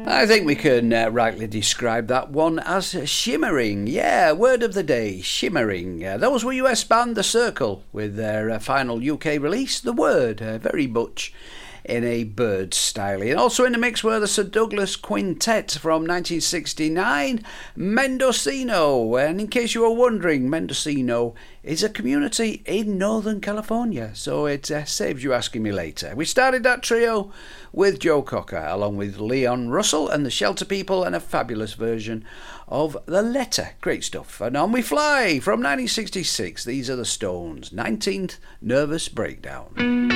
I think we can rightly describe that one as shimmering. Yeah, word of the day, shimmering. Those were US band The Circle with their final UK release, The Word, very much in a Bird style. And also in the mix were the Sir Douglas Quintet from 1969, Mendocino. And in case you were wondering, Mendocino is a community in Northern California, so it saves you asking me later. We started that trio with Joe Cocker, along with Leon Russell and the Shelter People, and a fabulous version of The Letter. Great stuff. And On We Fly from 1966. These are the Stones, 19th Nervous Breakdown.